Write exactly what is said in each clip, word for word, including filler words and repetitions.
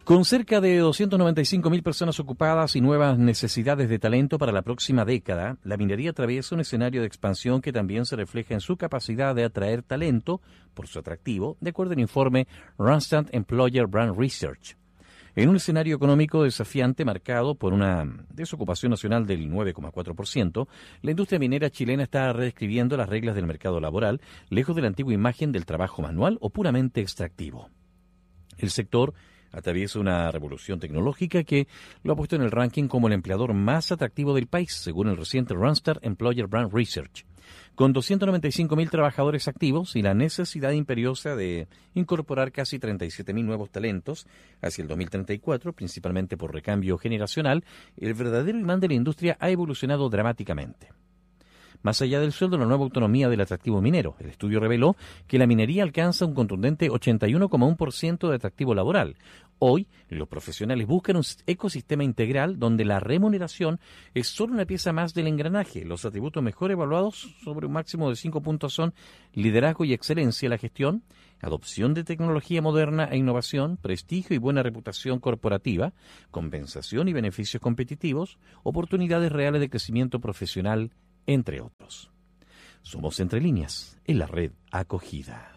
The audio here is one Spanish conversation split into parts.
Con cerca de doscientas noventa y cinco mil personas ocupadas y nuevas necesidades de talento para la próxima década, la minería atraviesa un escenario de expansión que también se refleja en su capacidad de atraer talento por su atractivo, de acuerdo al informe Randstad Employer Brand Research. En un escenario económico desafiante marcado por una desocupación nacional del nueve coma cuatro por ciento, la industria minera chilena está reescribiendo las reglas del mercado laboral, lejos de la antigua imagen del trabajo manual o puramente extractivo. El sector atraviesa una revolución tecnológica que lo ha puesto en el ranking como el empleador más atractivo del país, según el reciente Randstad Employer Brand Research. Con doscientos noventa y cinco mil trabajadores activos y la necesidad imperiosa de incorporar casi treinta y siete mil nuevos talentos hacia el dos mil treinta y cuatro, principalmente por recambio generacional, el verdadero imán de la industria ha evolucionado dramáticamente. Más allá del sueldo, la nueva autonomía del atractivo minero. El estudio reveló que la minería alcanza un contundente ochenta y uno coma uno por ciento de atractivo laboral. Hoy, los profesionales buscan un ecosistema integral donde la remuneración es solo una pieza más del engranaje. Los atributos mejor evaluados sobre un máximo de cinco puntos son liderazgo y excelencia en la gestión, adopción de tecnología moderna e innovación, prestigio y buena reputación corporativa, compensación y beneficios competitivos, oportunidades reales de crecimiento profesional, entre otros. Somos Entre Líneas, en la red Acogida.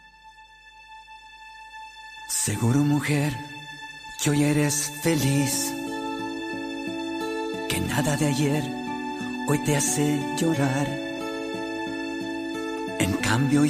Seguro, mujer, que hoy eres feliz, que nada de ayer hoy te hace llorar. En cambio